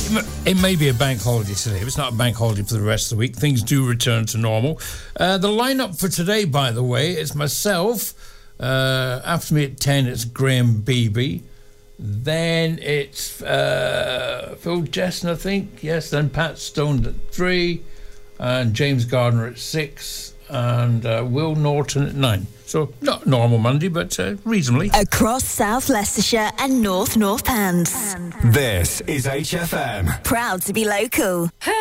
It may be a bank holiday today, but it's not a bank holiday for the rest of the week. Things do return to normal. The lineup for today, by the way, is myself. After me at 10, it's Graham Beebe. Then it's Phil Jesson, I think. Yes, then Pat Stone at 3. And James Gardner at 6. And Will Norton at 9. So, not normal Monday, but reasonably. Across South Leicestershire and North Northants. This is HFM. Proud to be local.